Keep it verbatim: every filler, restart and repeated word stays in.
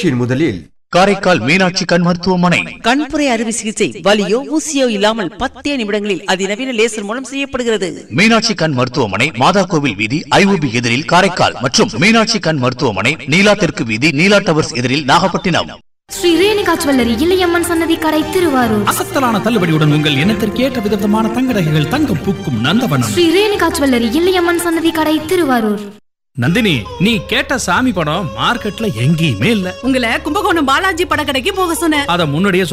நிகழ்ச்சியின் முதலில் காரைக்கால் மீனாட்சி கண் மருத்துவமனை கண்புரை அறுவை சிகிச்சை வலியோ ஊசியோ இல்லாமல் பத்தே நிமிடங்களில் அதிநவீன லேசர் மூலம் செய்யப்படுகிறது. மீனாட்சி கண் மருத்துவமனை மாதா கோவில் வீதி ஐஓபி எதிரில் காரைக்கால் மற்றும் மீனாட்சி கண் மருத்துவமனை நீலா தெற்கு வீதி நீலா டவர்ஸ் எதிரில் நாகப்பட்டினம். ஸ்ரீ ரேணுகா ஜுவல்லரி இளையம்மன் சன்னதி கடை திருவாரூர். அசத்தலான தள்ளுபடியுடன் உங்கள் எண்ணத்திற்கு ஏற்ற விதமான தங்க நகைகள் தங்கம் பூக்கும் நந்தவனம். ஸ்ரீ ரேணுகா ஜுவல்லரி இளையம்மன் சன்னதி கடை திருவாரூர். நந்தினி, நீ கேட்ட சாமி படம் மார்க்கெட்ல எங்கேயுமே இல்ல. உங்களை கும்பகோணம் பாலாஜி படக்கடைக்கு போக சொன்னேன். அத முன்னாடியே